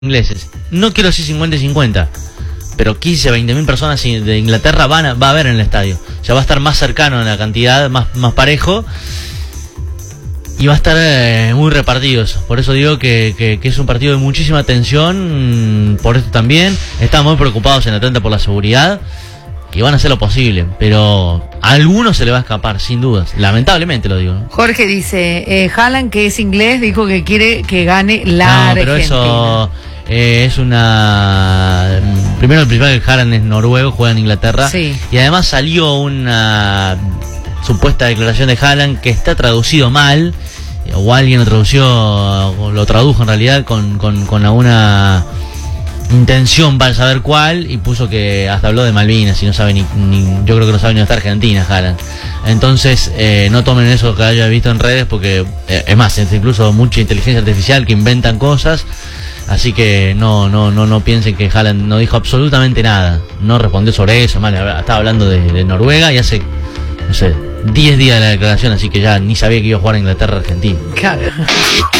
ingleses. No quiero decir 50 y 50, pero 15, 20.000 personas de Inglaterra va a haber en el estadio. O sea, va a estar más cercano en la cantidad, más parejo, y va a estar muy repartido eso. Por eso digo que es un partido de muchísima tensión. Por esto también están muy preocupados en Atlanta por la seguridad y van a hacer lo posible, pero a algunos se le va a escapar, sin dudas. Lamentablemente lo digo, ¿no? Jorge dice, Haaland, que es inglés, dijo que quiere que gane la Argentina. Pero eso es una... Primero, el principal, que Haaland es noruego, juega en Inglaterra. Sí. Y además salió una supuesta declaración de Haaland que está traducido mal, o alguien lo tradujo en realidad con alguna intención para saber cuál, y puso que hasta habló de Malvinas y no sabe yo creo que no sabe ni dónde está Argentina, Haaland. Entonces no tomen eso que haya visto en redes, porque es más, es incluso mucha inteligencia artificial que inventan cosas. Así que no piensen que Haaland no dijo absolutamente nada, no respondió sobre eso. Estaba hablando de Noruega y hace, no sé, 10 días de la declaración, así que ya ni sabía que iba a jugar a Inglaterra-Argentina. Claro.